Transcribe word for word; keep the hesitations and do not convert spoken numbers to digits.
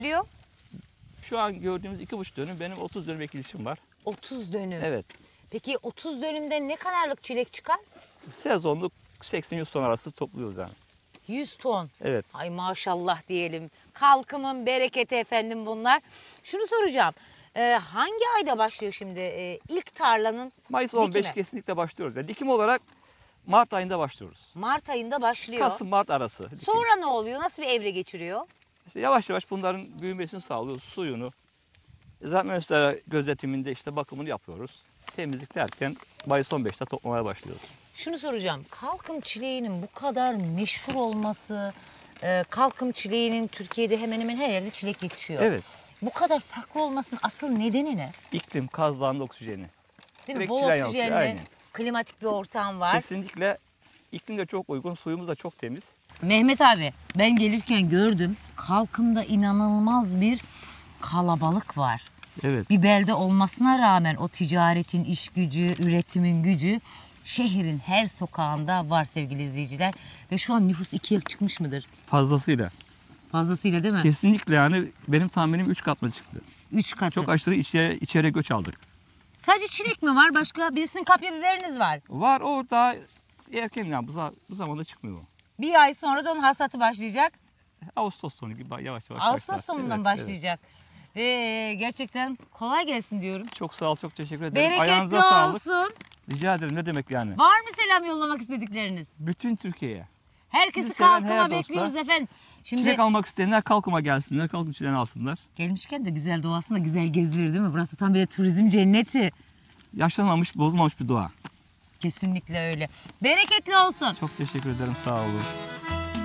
Diyor. Şu an gördüğümüz iki buçuk dönüm, benim otuz dönüm ekilişim var. otuz dönüm. Evet. Peki otuz dönümde ne kadarlık çilek çıkar? Sezonluk seksen yüz ton arası topluyoruz yani. yüz ton. Evet. Ay maşallah diyelim. Kalkımın bereketi efendim bunlar. Şunu soracağım. Ee, hangi ayda başlıyor şimdi ee, ilk tarlanın Mayıs on beş dikimi? kesinlikle başlıyoruz. Yani dikim olarak Mart ayında başlıyoruz. Mart ayında başlıyor. Kasım-Mart arası. dikim. Sonra ne oluyor? Nasıl bir evre geçiriyor? İşte yavaş yavaş bunların büyümesini sağlıyoruz, suyunu. Zaten mesela gözetiminde işte bakımını yapıyoruz. Temizlik derken Mayıs on beşte toplamaya başlıyoruz. Şunu soracağım. Kalkım çileğinin bu kadar meşhur olması, e, kalkım çileğinin Türkiye'de hemen hemen her yerde çilek yetişiyor. Evet. Bu kadar farklı olmasının asıl nedeni ne? İklim, Kaz Dağı'nın oksijeni. Değil mi? Direkt Bol çileğe yansıyor, oksijenli, aynen. klimatik bir ortam var. Kesinlikle iklim de çok uygun, suyumuz da çok temiz. Mehmet abi, ben gelirken gördüm. Kalkımda inanılmaz bir kalabalık var. Evet. Bir belde olmasına rağmen o ticaretin iş gücü, üretimin gücü şehrin her sokağında var sevgili izleyiciler. Ve şu an nüfus iki yıl çıkmış mıdır? Fazlasıyla. Fazlasıyla değil mi? Kesinlikle yani benim tahminim üç katlı çıktı. Üç katı. Çok aşırı içe, içeri göç aldık. Sadece çilek mi var? Başka birisinin kapya biberiniz var. Var o daha erken yani bu, za- bu zamanda çıkmıyor. o. Bir ay sonra da onun hasatı başlayacak. Ağustos sonu gibi yavaş yavaş Ağustos başlar. sonundan Evet, başlayacak. Ve gerçekten kolay gelsin diyorum. evet. Çok sağ ol, çok teşekkür ederim. Bereketli Ayağınıza sağlık. olsun. Rica ederim, ne demek yani. Var mı selam yollamak istedikleriniz? Bütün Türkiye'ye. Herkesi Bizi seven kalkıma her bekliyoruz dostlar, efendim. Şimdi Çilek almak isteyenler kalkıma gelsinler, kalkım çileğini alsınlar. gelmişken de güzel doğasında güzel gezilir değil mi? Burası tam bir de turizm cenneti. Yaşlanmamış, bozulmamış bir doğa. Kesinlikle öyle. Bereketli olsun. Çok teşekkür ederim, sağ olun.